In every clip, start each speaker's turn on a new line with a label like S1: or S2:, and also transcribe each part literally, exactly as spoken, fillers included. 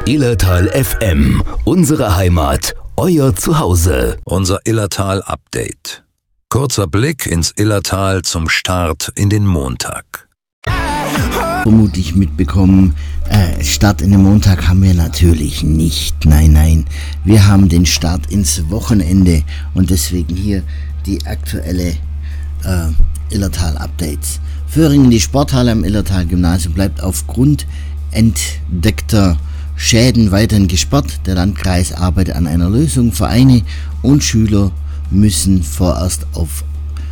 S1: Illertal F M, unsere Heimat, euer Zuhause.
S2: Unser Illertal-Update. Kurzer Blick ins Illertal zum Start in den Montag.
S3: Vermutlich mitbekommen, äh, Start in den Montag haben wir natürlich nicht. Nein, nein, wir haben den Start ins Wochenende und deswegen hier die aktuelle äh, Illertal-Updates. Föhringen, die Sporthalle am Illertal-Gymnasium bleibt aufgrund entdeckter Schäden weiterhin gesperrt. Der Landkreis arbeitet an einer Lösung. Vereine und Schüler müssen vorerst auf,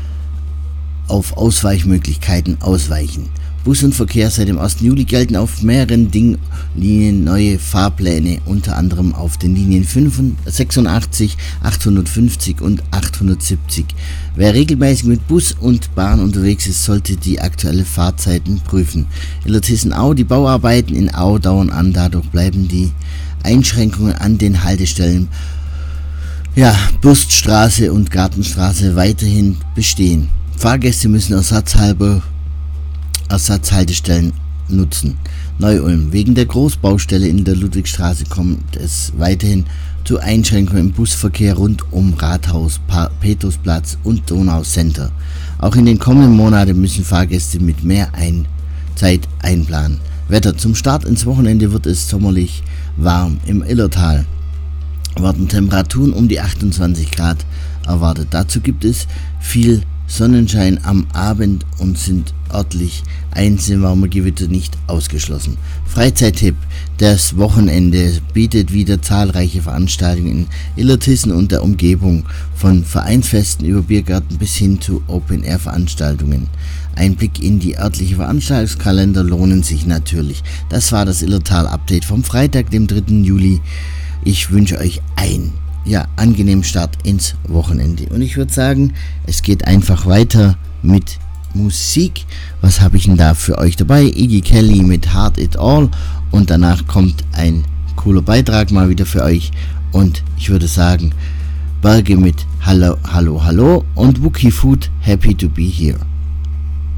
S3: auf Ausweichmöglichkeiten ausweichen. Bus und Verkehr seit dem ersten Juli gelten auf mehreren Linien neue Fahrpläne, unter anderem auf den Linien sechsundachtzig, achthundertfünfzig und achthundertsiebzig. Wer regelmäßig mit Bus und Bahn unterwegs ist, sollte die aktuelle Fahrzeiten prüfen. Illertissen-Au, die Bauarbeiten in Au dauern an, dadurch bleiben die Einschränkungen an den Haltestellen ja, Bürststraße und Gartenstraße weiterhin bestehen. Fahrgäste müssen ersatzhalber Ersatzhaltestellen nutzen. Neu-Ulm. Wegen der Großbaustelle in der Ludwigstraße kommt es weiterhin zu Einschränkungen im Busverkehr rund um Rathaus, pa- Petersplatz und Donau-Center. Auch in den kommenden Monaten müssen Fahrgäste mit mehr ein- Zeit einplanen. Wetter. Zum Start ins Wochenende wird es sommerlich warm. Im Illertal werden Temperaturen um die achtundzwanzig Grad erwartet. Dazu gibt es viel Sonnenschein am Abend und sind örtlich einzelne warme Gewitter nicht ausgeschlossen. Freizeittipp: Das Wochenende bietet wieder zahlreiche Veranstaltungen in Illertissen und der Umgebung, von Vereinsfesten über Biergarten bis hin zu Open-Air-Veranstaltungen. Ein Blick in die örtliche Veranstaltungskalender lohnen sich natürlich. Das war das Illertal-Update vom Freitag, dem dritten Juli. Ich wünsche euch ein Ja, angenehmen Start ins Wochenende. Und ich würde sagen, es geht einfach weiter mit Musik. Was habe ich denn da für euch dabei? Iggy Kelly mit Heart It All. Und danach kommt ein cooler Beitrag mal wieder für euch. Und ich würde sagen, Berge mit Hallo, Hallo, Hallo und Wookie Food, Happy to be here.